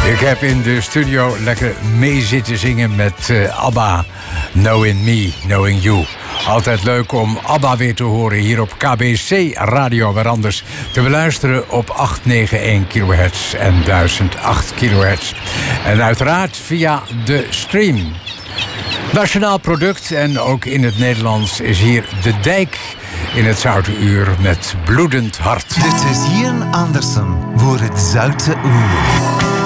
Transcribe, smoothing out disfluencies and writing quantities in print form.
Ik heb in de studio lekker mee zitten zingen met ABBA. Knowing Me, Knowing You. Altijd leuk om ABBA weer te horen hier op KBC Radio. Waar anders te beluisteren op 891 kHz en 1008 kHz. En uiteraard via de stream. Nationaal product en ook in het Nederlands is hier De Dijk in het Zoute Uur met Bloedend Hart. Dit is Ian Anderson voor het Zoute Uur.